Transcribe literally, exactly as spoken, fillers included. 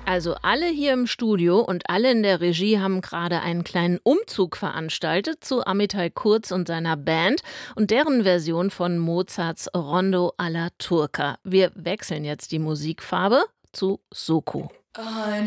Also alle hier im Studio und alle in der Regie haben gerade einen kleinen Umzug veranstaltet zu Amitai Kurz und seiner Band und deren Version von Mozarts Rondo alla Turca. Wir wechseln jetzt die Musikfarbe zu Soko. Eine